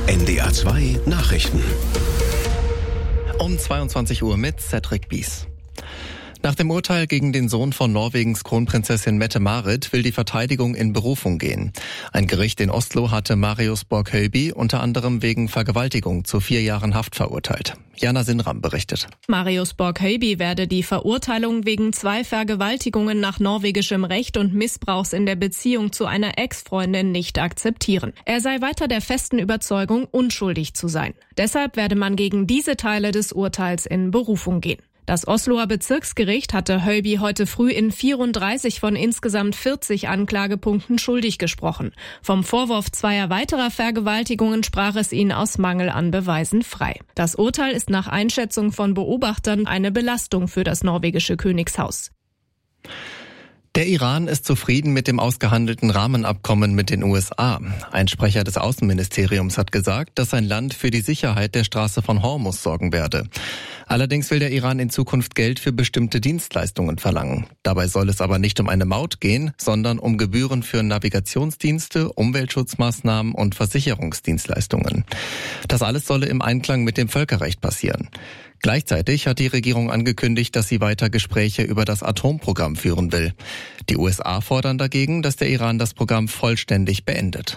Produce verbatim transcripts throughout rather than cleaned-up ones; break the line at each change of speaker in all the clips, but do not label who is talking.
N D R zwei Nachrichten.
Um zweiundzwanzig Uhr mit Cedric Bies. Nach dem Urteil gegen den Sohn von Norwegens Kronprinzessin Mette-Marit will die Verteidigung in Berufung gehen. Ein Gericht in Oslo hatte Marius Borg-Höyby unter anderem wegen Vergewaltigung zu vier Jahren Haft verurteilt. Jana Sinram berichtet.
Marius Borg-Höyby werde die Verurteilung wegen zwei Vergewaltigungen nach norwegischem Recht und Missbrauchs in der Beziehung zu einer Ex-Freundin nicht akzeptieren. Er sei weiter der festen Überzeugung, unschuldig zu sein. Deshalb werde man gegen diese Teile des Urteils in Berufung gehen. Das Osloer Bezirksgericht hatte Höyby heute früh in vierunddreißig von insgesamt vierzig Anklagepunkten schuldig gesprochen. Vom Vorwurf zweier weiterer Vergewaltigungen sprach es ihn aus Mangel an Beweisen frei. Das Urteil ist nach Einschätzung von Beobachtern eine Belastung für das norwegische Königshaus.
Der Iran ist zufrieden mit dem ausgehandelten Rahmenabkommen mit den U S A. Ein Sprecher des Außenministeriums hat gesagt, dass sein Land für die Sicherheit der Straße von Hormuz sorgen werde. Allerdings will der Iran in Zukunft Geld für bestimmte Dienstleistungen verlangen. Dabei soll es aber nicht um eine Maut gehen, sondern um Gebühren für Navigationsdienste, Umweltschutzmaßnahmen und Versicherungsdienstleistungen. Das alles solle im Einklang mit dem Völkerrecht passieren. Gleichzeitig hat die Regierung angekündigt, dass sie weiter Gespräche über das Atomprogramm führen will. Die U S A fordern dagegen, dass der Iran das Programm vollständig beendet.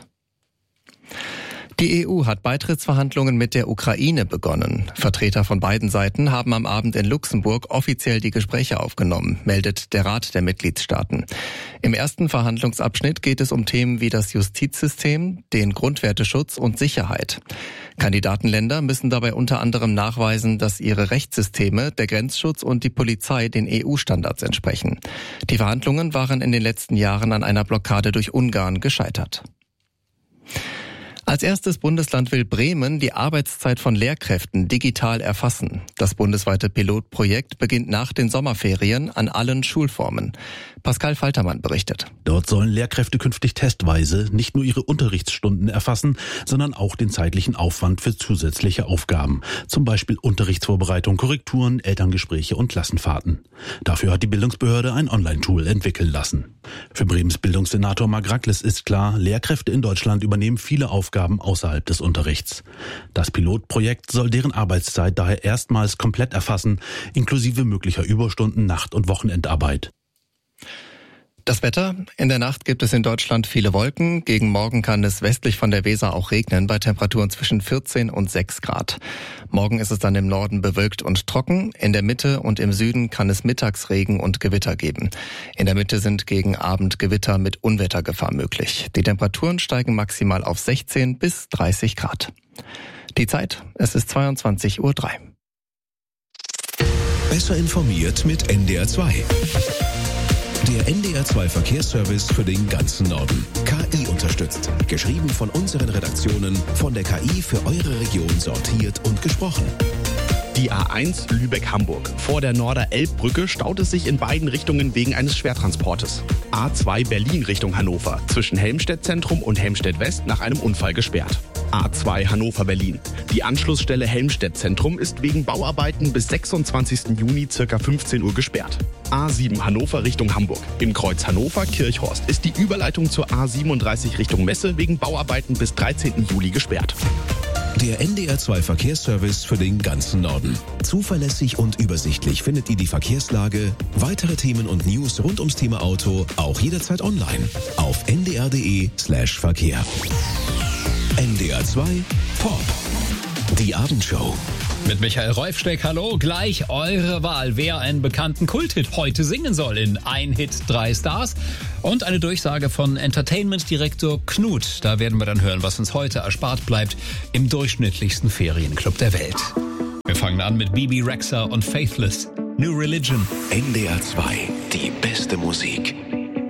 Die E U hat Beitrittsverhandlungen mit der Ukraine begonnen. Vertreter von beiden Seiten haben am Abend in Luxemburg offiziell die Gespräche aufgenommen, meldet der Rat der Mitgliedstaaten. Im ersten Verhandlungsabschnitt geht es um Themen wie das Justizsystem, den Grundwerteschutz und Sicherheit. Kandidatenländer müssen dabei unter anderem nachweisen, dass ihre Rechtssysteme, der Grenzschutz und die Polizei den E U-Standards entsprechen. Die Verhandlungen waren in den letzten Jahren an einer Blockade durch Ungarn gescheitert. Als erstes Bundesland will Bremen die Arbeitszeit von Lehrkräften digital erfassen. Das bundesweite Pilotprojekt beginnt nach den Sommerferien an allen Schulformen. Pascal Faltermann berichtet.
Dort sollen Lehrkräfte künftig testweise nicht nur ihre Unterrichtsstunden erfassen, sondern auch den zeitlichen Aufwand für zusätzliche Aufgaben. Zum Beispiel Unterrichtsvorbereitung, Korrekturen, Elterngespräche und Klassenfahrten. Dafür hat die Bildungsbehörde ein Online-Tool entwickeln lassen. Für Bremens Bildungssenator Marc Racles ist klar, Lehrkräfte in Deutschland übernehmen viele Aufgaben außerhalb des Unterrichts. Das Pilotprojekt soll deren Arbeitszeit daher erstmals komplett erfassen, inklusive möglicher Überstunden, Nacht- und Wochenendarbeit.
Das Wetter. In der Nacht gibt es in Deutschland viele Wolken. Gegen Morgen kann es westlich von der Weser auch regnen, bei Temperaturen zwischen vierzehn und sechs Grad. Morgen ist es dann im Norden bewölkt und trocken. In der Mitte und im Süden kann es Mittagsregen und Gewitter geben. In der Mitte sind gegen Abend Gewitter mit Unwettergefahr möglich. Die Temperaturen steigen maximal auf sechzehn bis dreißig Grad. Die Zeit, es ist zweiundzwanzig Uhr drei.
Besser informiert mit N D R zwei. Der N D R zwei Verkehrsservice für den ganzen Norden. K I unterstützt. Geschrieben von unseren Redaktionen, von der K I für eure Region sortiert und gesprochen.
Die A eins Lübeck-Hamburg. Vor der Norder-Elb-Brücke staut es sich in beiden Richtungen wegen eines Schwertransportes. A zwei Berlin Richtung Hannover. Zwischen Helmstedt-Zentrum und Helmstedt-West nach einem Unfall gesperrt. A zwei Hannover-Berlin. Die Anschlussstelle Helmstedt-Zentrum ist wegen Bauarbeiten bis sechsundzwanzigsten Juni ca. fünfzehn Uhr gesperrt. A sieben Hannover Richtung Hamburg. Im Kreuz Hannover-Kirchhorst ist die Überleitung zur A siebenunddreißig Richtung Messe wegen Bauarbeiten bis dreizehnten Juli gesperrt.
Der N D R zwei Verkehrsservice für den ganzen Norden. Zuverlässig und übersichtlich findet ihr die Verkehrslage, weitere Themen und News rund ums Thema Auto auch jederzeit online auf n d r punkt d e slash verkehr. N D R zwei Pop. Die Abendshow.
Mit Michael Reufsteck, hallo, gleich eure Wahl, wer einen bekannten Kulthit heute singen soll in Ein Hit, drei Stars. Und eine Durchsage von Entertainment-Direktor Knut. Da werden wir dann hören, was uns heute erspart bleibt im durchschnittlichsten Ferienclub der Welt. Wir fangen an mit Bibi Rexha und Faithless, New Religion.
N D R zwei, die beste Musik.